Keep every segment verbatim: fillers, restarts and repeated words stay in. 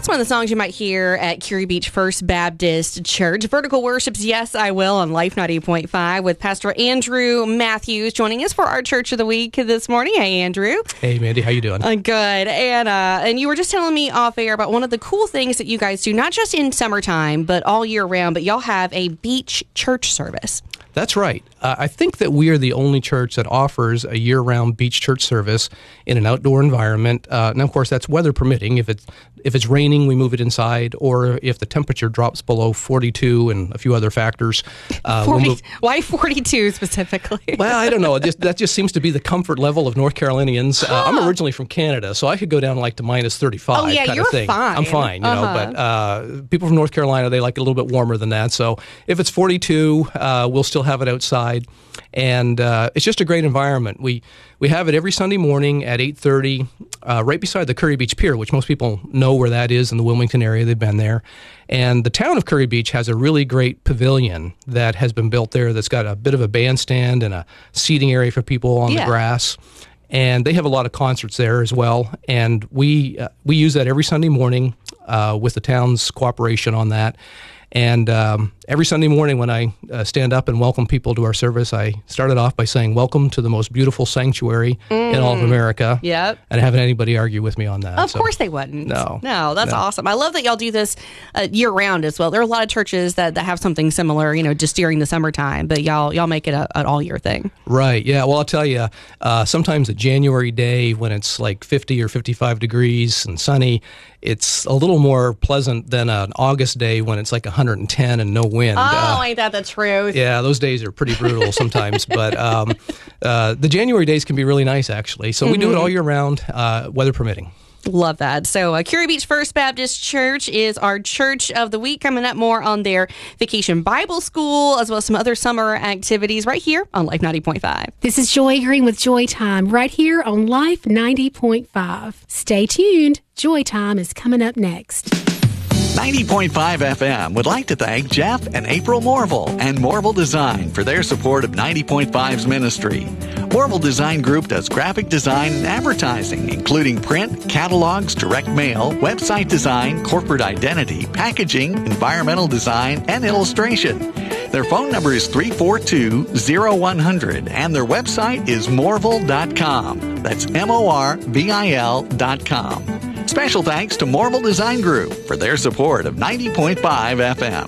one of the songs you might hear at Curie Beach First Baptist Church. Vertical Worship's Yes, I Will on Life ninety point five with Pastor Andrew Matthews joining us for our Church of the Week this morning. Hey, Andrew. Hey, Mandy. How you doing? Uh, good. And uh, and you were just telling me off air about one of the cool things that you guys do, not just in summertime, but all year round, but y'all have a beach church service. That's right. Uh, I think that we are the only church that offers a year-round beach church service in an outdoor environment. Uh, and, of course, that's weather permitting. If it's if it's raining, we move it inside, or if the temperature drops below forty-two and a few other factors. Uh, forty, we'll move, why forty-two specifically? Well, I don't know. It just, that just seems to be the comfort level of North Carolinians. Uh, I'm originally from Canada, so I could go down like to minus thirty-five oh, yeah, kind you're of thing. fine. I'm fine, you uh-huh. know, but uh, people from North Carolina, they like it a little bit warmer than that. So if it's forty-two, uh, we'll still have it outside. And uh, it's just a great environment. We we have it every Sunday morning at eight thirty, uh, right beside the Curry Beach Pier, which most people know where that is in the Wilmington area. They've been there. And the town of Curry Beach has a really great pavilion that has been built there that's got a bit of a bandstand and a seating area for people on yeah. the grass. And they have a lot of concerts there as well. And we uh, we use that every Sunday morning uh, with the town's cooperation on that. And um, every Sunday morning when I uh, stand up and welcome people to our service, I started off by saying, welcome to the most beautiful sanctuary mm. in all of America. Yep. And I haven't anybody argue with me on that. Of so. course they wouldn't. No. No, that's no. awesome. I love that y'all do this uh, year-round as well. There are a lot of churches that, that have something similar, you know, just during the summertime, but y'all y'all make it a, an all-year thing. Right, yeah. Well, I'll tell you, uh, sometimes a January day when it's like fifty or fifty-five degrees and sunny, it's a little more pleasant than an August day when it's like one hundred ten and no wind. Oh, uh, ain't that the truth? Yeah, those days are pretty brutal sometimes, but um, uh, the January days can be really nice, actually. So mm-hmm. we do it all year round, uh, weather permitting. Love that. So uh, Curie Beach First Baptist Church is our Church of the Week. Coming up more on their Vacation Bible School, as well as some other summer activities right here on Life ninety point five. This is Joy Green with Joy Time right here on Life ninety point five. Stay tuned. Joy Time is coming up next. ninety point five F M would like to thank Jeff and April Morville and Morville Design for their support of ninety point five's ministry. Morville Design Group does graphic design and advertising, including print, catalogs, direct mail, website design, corporate identity, packaging, environmental design, and illustration. Their phone number is three four two, zero one zero zero and their website is morville dot com. That's M O R V I L dot com. Special thanks to Morville Design Group for their support of ninety point five F M.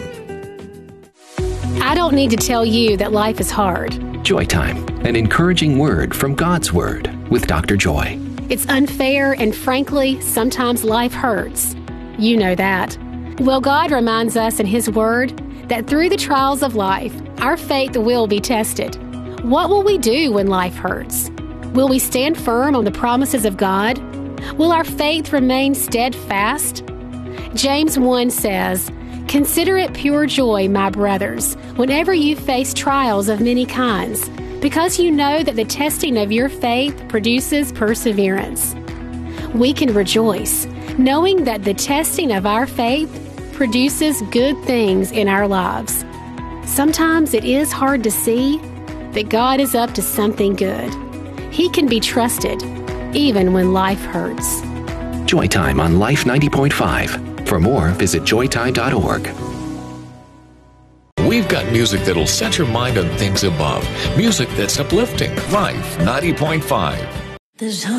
I don't need to tell you that life is hard. Joy Time, an encouraging word from God's Word with Doctor Joy. It's unfair, and frankly, sometimes life hurts. You know that. Well, God reminds us in His Word that through the trials of life, our faith will be tested. What will we do when life hurts? Will we stand firm on the promises of God? Will our faith remain steadfast? James one says, "Consider it pure joy, my brothers, whenever you face trials of many kinds, because you know that the testing of your faith produces perseverance." We can rejoice, knowing that the testing of our faith produces good things in our lives. Sometimes it is hard to see that God is up to something good. He can be trusted, even when life hurts. Joy Time on Life ninety point five. For more, visit joy time dot org. We've got music that'll set your mind on things above. Music that's uplifting. Life ninety point five.